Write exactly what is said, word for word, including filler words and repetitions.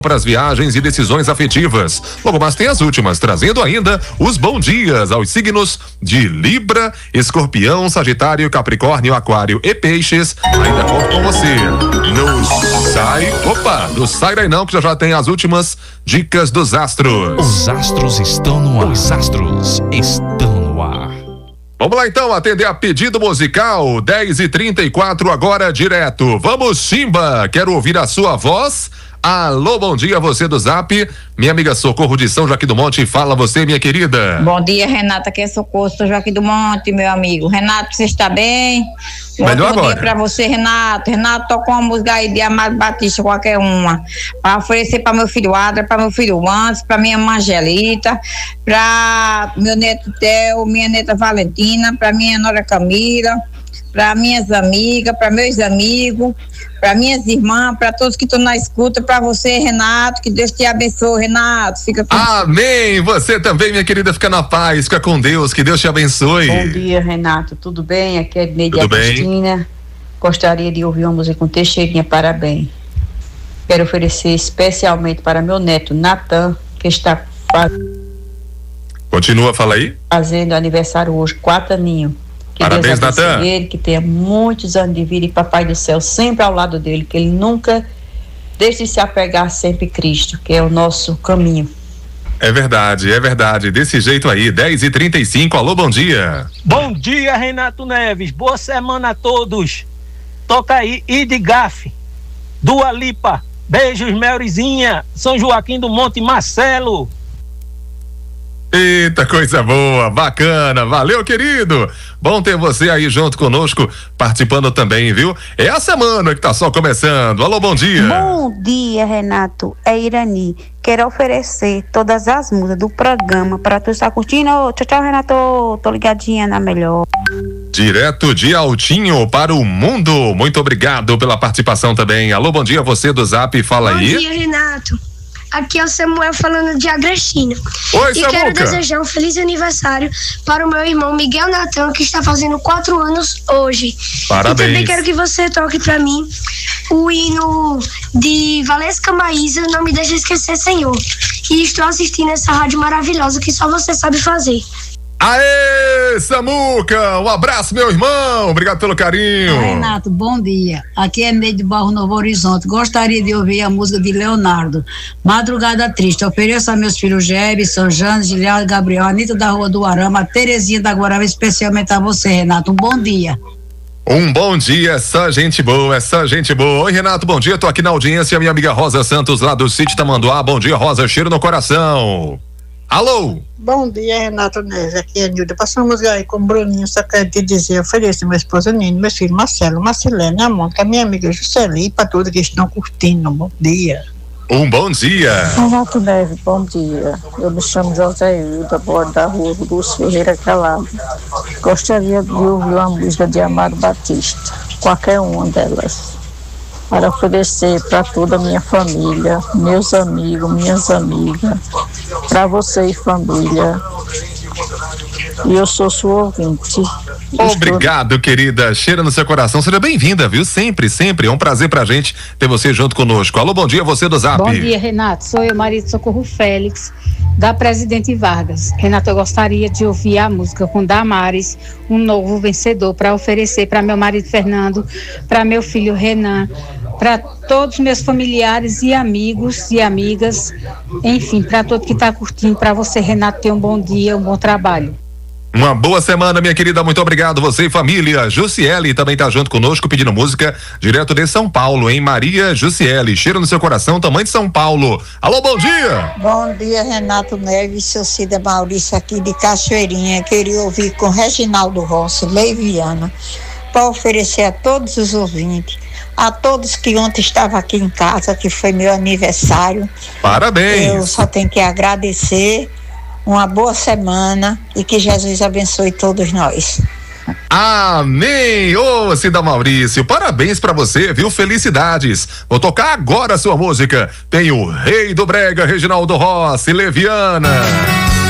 para as viagens e decisões afetivas. Logo mais tem as últimas, trazendo ainda os bons dias aos signos de Libra, Escorpião, Sagitário, Capricórnio, Aquário e Peixes. Ainda conto com você. No Sai, opa, no Sai daí não, que já já tem as últimas dicas dos astros. Os astros estão no ar. Os astros estão no ar. Vamos lá então, atender a pedido musical, dez e trinta e quatro agora direto. Vamos, Simba, quero ouvir a sua voz. Alô, bom dia, você do Zap. Minha amiga Socorro de São Joaquim do Monte, fala você, minha querida. Bom dia, Renata, aqui é Socorro, São Joaquim do Monte, meu amigo. Renato, você está bem? Melhor agora. Bom dia pra você, Renato. Renato, tocou uma música aí de Amado Batista, qualquer uma, para oferecer para meu filho Adra, para meu filho Antes, para minha mãe Angelita, para meu neto Theo, minha neta Valentina, para minha nora Camila, para minhas amigas, para meus amigos, para minhas irmãs, para todos que estão na escuta, para você, Renato, que Deus te abençoe, Renato. Fica com Amém. Você também, minha querida, fica na paz, fica com Deus, que Deus te abençoe. Bom dia, Renato, tudo bem? Aqui é Neide Cristina. Gostaria de ouvir uma música com Teixeirinha, parabéns. Quero oferecer especialmente para meu neto Natan, que está Continua, fala aí. fazendo aniversário hoje, quatro aninhos. Que Parabéns, Deus abençoe Natan. ele, que tenha muitos anos de vida e Papai do Céu sempre ao lado dele, que ele nunca deixe de se apegar sempre a Cristo, que é o nosso caminho. É verdade, é verdade. Desse jeito aí, dez e trinta e cinco, alô, bom dia. Bom dia, Renato Neves. Boa semana a todos. Toca aí, Idigaf, Dua Lipa, beijos, Melrizinha, São Joaquim do Monte, Marcelo. Eita, coisa boa, bacana, valeu, querido. Bom ter você aí junto conosco, participando também, viu? É a semana que tá só começando. Alô, bom dia. Bom dia, Renato. É Irani. Quero oferecer todas as músicas do programa para tu estar curtindo. Tchau, tchau, Renato. Tô ligadinha na melhor. Direto de Altinho para o mundo. Muito obrigado pela participação também. Alô, bom dia, você do Zap, fala Bom aí. Bom dia, Renato. Aqui é o Samuel falando de Agrestina. Oi, e Samuca. quero desejar um feliz aniversário para o meu irmão Miguel Natan, que está fazendo quatro anos hoje. Parabéns. E também quero que você toque para mim o hino de Valesca Maísa, Não Me Deixa Esquecer, Senhor. E estou assistindo essa rádio maravilhosa que só você sabe fazer. Aê, Samuca, um abraço, meu irmão, obrigado pelo carinho. Oi, Renato, bom dia, aqui é Neide Barro, Novo Horizonte. Gostaria de ouvir a música de Leonardo, Madrugada Triste. Ofereço a meus filhos Jebson, Jane, Giliardo, Gabriel, Anitta da Rua do Arama, Terezinha da Guarava, especialmente a você, Renato, um bom dia. Um bom dia, só gente boa, é só gente boa. Oi, Renato, bom dia, tô aqui na audiência, minha amiga Rosa Santos, lá do Sítio Tamanduá. Bom dia, Rosa, cheiro no coração. Alô? Bom dia, Renato Neves, aqui é a Nilda. Passamos aí com o Bruninho, só quero te dizer, ofereço minha esposa Nino, meu filho Marcelo, Marcelene, a Mônica, minha amiga Juscelí, para todos que estão curtindo. Bom dia. Um bom dia. Renato Neves, bom dia. Eu me chamo José Hilda, bordo da rua Lúcio Ferreira Calado. Gostaria de ouvir uma música de Amado Batista, qualquer uma delas, para oferecer para toda a minha família, meus amigos, minhas amigas, para você e família. E eu sou sua ouvinte. Obrigado, querida. Cheira no seu coração. Seja bem-vinda, viu? Sempre, sempre. É um prazer pra gente ter você junto conosco. Alô, bom dia, você do Zap. Bom dia, Renato. Sou eu, marido Socorro Félix, da Presidente Vargas. Renato, eu gostaria de ouvir a música com Damares, Um Novo Vencedor, para oferecer para meu marido Fernando, para meu filho Renan, para todos os meus familiares e amigos e amigas, enfim, para todo que está curtindo, para você, Renato, ter um bom dia, um bom trabalho. Uma boa semana, minha querida, muito obrigado, você e família. Jussiele também tá junto conosco pedindo música direto de São Paulo, hein? Maria Jussiele, cheiro no seu coração, tamanho de São Paulo. Alô, bom dia! Bom dia, Renato Neves, seu Cida Maurício aqui de Cachoeirinha. Queria ouvir com Reginaldo Rossi, Leiviana, para oferecer a todos os ouvintes, a todos que ontem estavam aqui em casa, que foi meu aniversário. Parabéns! Eu só tenho que agradecer. Uma boa semana e que Jesus abençoe todos nós. Amém! Ô, Cida Maurício, parabéns pra você, viu? Felicidades. Vou tocar agora a sua música. Tem o Rei do Brega, Reginaldo Rossi, Leviana.